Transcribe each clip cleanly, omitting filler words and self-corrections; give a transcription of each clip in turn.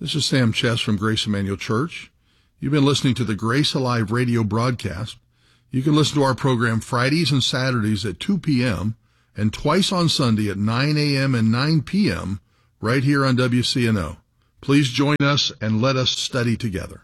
This is Sam Chess from Grace Emmanuel Church. You've been listening to the Grace Alive radio broadcast. You can listen to our program Fridays and Saturdays at 2 p.m. and twice on Sunday at 9 a.m. and 9 p.m. right here on WCNO. Please join us and let us study together.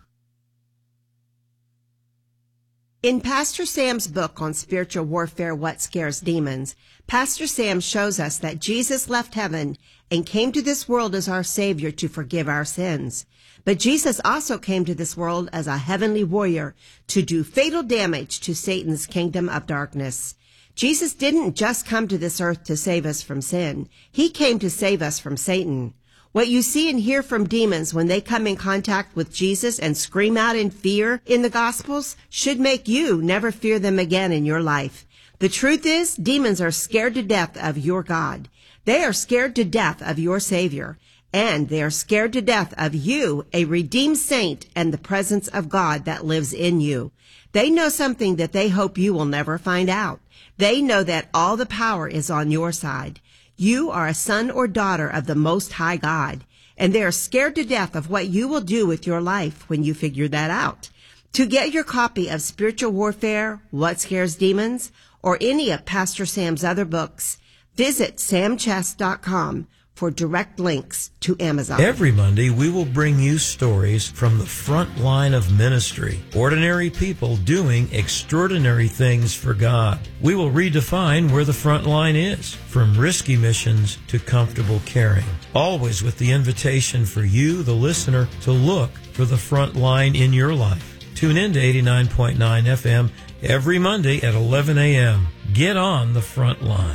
In Pastor Sam's book on spiritual warfare, What Scares Demons, Pastor Sam shows us that Jesus left heaven and came to this world as our Savior to forgive our sins. But Jesus also came to this world as a heavenly warrior to do fatal damage to Satan's kingdom of darkness. Jesus didn't just come to this earth to save us from sin. He came to save us from Satan. What you see and hear from demons when they come in contact with Jesus and scream out in fear in the Gospels should make you never fear them again in your life. The truth is, demons are scared to death of your God. They are scared to death of your Savior. And they are scared to death of you, a redeemed saint, and the presence of God that lives in you. They know something that they hope you will never find out. They know that all the power is on your side. You are a son or daughter of the Most High God, and they are scared to death of what you will do with your life when you figure that out. To get your copy of Spiritual Warfare, What Scares Demons, or any of Pastor Sam's other books, visit samchess.com for direct links to Amazon. Every Monday, we will bring you stories from the front line of ministry. Ordinary people doing extraordinary things for God. We will redefine where the front line is, from risky missions to comfortable caring. Always with the invitation for you, the listener, to look for the front line in your life. Tune in to 89.9 FM every Monday at 11 a.m. Get on the front line.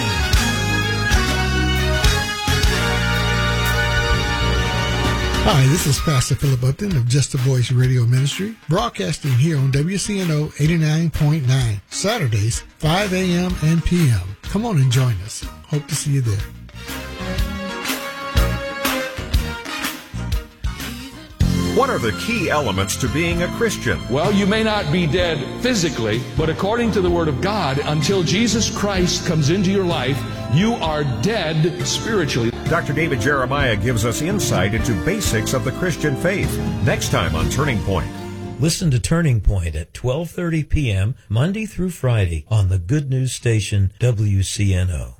Hi, this is Pastor Philip Upton of Just a Voice Radio Ministry, broadcasting here on WCNO 89.9, Saturdays, 5 a.m. and p.m. Come on and join us. Hope to see you there. What are the key elements to being a Christian? Well, you may not be dead physically, but according to the Word of God, until Jesus Christ comes into your life, you are dead spiritually. Dr. David Jeremiah gives us insight into basics of the Christian faith. Next time on Turning Point. Listen to Turning Point at 12:30 p.m. Monday through Friday on the Good News Station WCNO.